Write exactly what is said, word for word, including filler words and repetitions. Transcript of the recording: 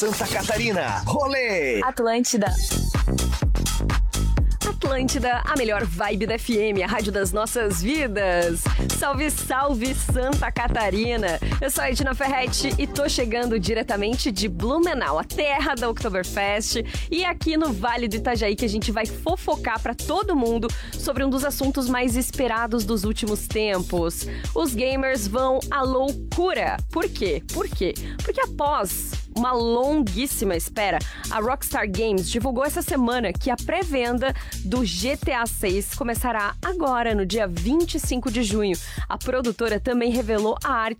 Santa Catarina, rolê! Atlântida. Atlântida, a melhor vibe da F M, a rádio das nossas vidas. Salve, salve Santa Catarina. Eu sou a Edna Ferretti e tô chegando diretamente de Blumenau, a terra da Oktoberfest, e aqui no Vale do Itajaí que a gente vai fofocar pra todo mundo sobre um dos assuntos mais esperados dos últimos tempos. Os gamers vão à loucura. Por quê? Por quê? Porque após uma longuíssima espera, a Rockstar Games divulgou essa semana que a pré-venda do G T A seis começará agora, no dia vinte e cinco de junho. A produtora também revelou a arte